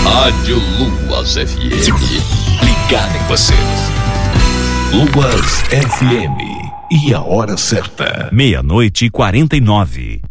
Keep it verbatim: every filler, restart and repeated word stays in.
Rádio Luas F M. Ligado em você. Luas F M. E a hora certa. Meia-noite e quarenta e nove.